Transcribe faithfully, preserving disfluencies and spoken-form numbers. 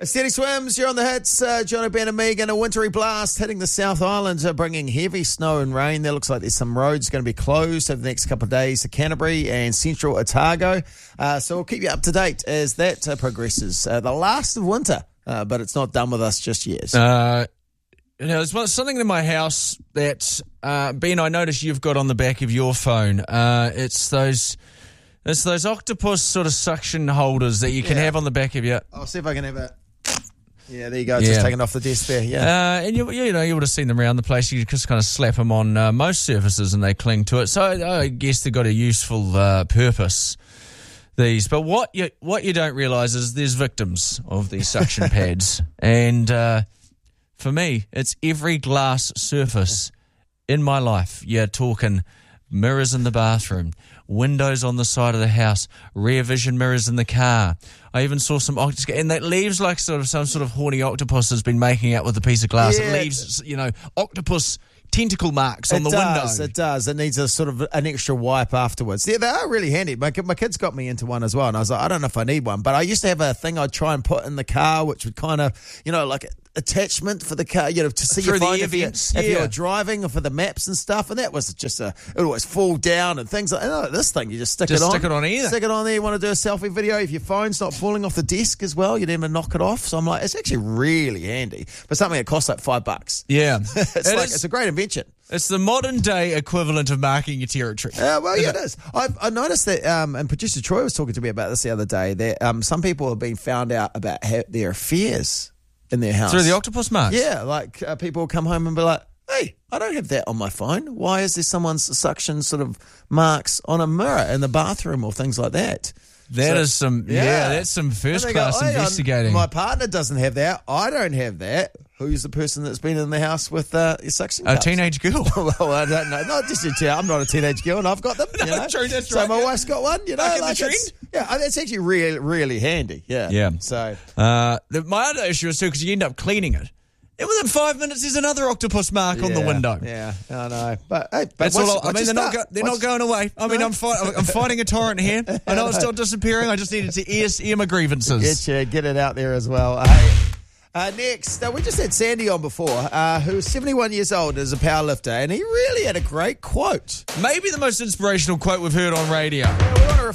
Steady Swims, you're on the hits. Uh, Jono Ben and Megan, a wintry blast hitting the South Island, uh, bringing heavy snow and rain. There looks like there's some roads going to be closed over the next couple of days to Canterbury and central Otago. Uh, so we'll keep you up to date as that uh, progresses. Uh, the last of winter, uh, but it's not done with us just yet. Uh, you know, there's something in my house that, uh, Ben, I noticed you've got on the back of your phone. Uh, it's those... It's those octopus sort of suction holders that you can Yeah. have on the back of your... I'll see if I can have it. Yeah, there you go. It's Yeah. just taken off the desk there. Yeah. Uh, and you, you know, you would have seen them around the place. You just kind of slap them on uh, most surfaces and they cling to it. So I guess they've got a useful uh, purpose, these. But what you what you don't realise is there's victims of these suction pads. And uh, for me, it's every glass surface in my life. You're talking mirrors in the bathroom, windows on the side of the house, rear vision mirrors in the car. I even saw some octopus, and that leaves like sort of some sort of horny octopus has been making out with a piece of glass. Yeah. It leaves, you know, octopus tentacle marks on it the does, window. It does. It needs a sort of an extra wipe afterwards. Yeah, they are really handy. My, my kids got me into one as well, and I was like, I don't know if I need one, but I used to have a thing I'd try and put in the car, which would kind of, you know, like attachment for the car, you know, to see Through your the phone if, you, events, if yeah. you're driving or for the maps and stuff, and that was just a, it would always fall down and things like that. Oh, this thing, you just stick Just it on. stick it on either. Stick it on there. You want to do a selfie video. If your phone's not falling off the desk as well, you never knock it off. So I'm like, it's actually really handy. But something that costs like five bucks. Yeah. it's It like, is- it's a great invention. It's the modern day equivalent of marking your territory. Uh, well, yeah, it is. I've, I noticed that, um, and producer Troy was talking to me about this the other day, that um, some people have been found out about ha- their affairs in their house. Through the octopus marks. Yeah, like uh, people will come home and be like, hey, I don't have that on my phone. Why is there someone's suction sort of marks on a mirror in the bathroom or things like that? That So- is some, yeah, yeah. that's some And first they go, class "Hey, um, investigating. my partner doesn't have that. I don't have that. Who's the person that's been in the house with uh, your suction A cups? teenage girl. Well, I don't know. Not just a teen. I'm not a teenage girl, and I've got them. You No, know? true, that's so right, my yeah. wife's got one. You know, Back in the like trend. it's, yeah, it's actually really, really handy. Yeah, Yeah. So Uh, the, my other issue is too because you end up cleaning it. And within five minutes, there's another octopus mark on the yeah, window. Yeah, I know. But hey, but That's once- all. I, I once mean, you they're not. start- Go, they're once- not going away. I mean, No. I'm fight, I'm fighting a torrent here. I know it's still disappearing. I just needed to air, air my grievances. Get you, get it out there as well. Hey, uh, next, uh, we just had Sandy on before, uh, who's seventy-one years old, is a powerlifter, and he really had a great quote. Maybe the most inspirational quote we've heard on radio. Yeah, we want to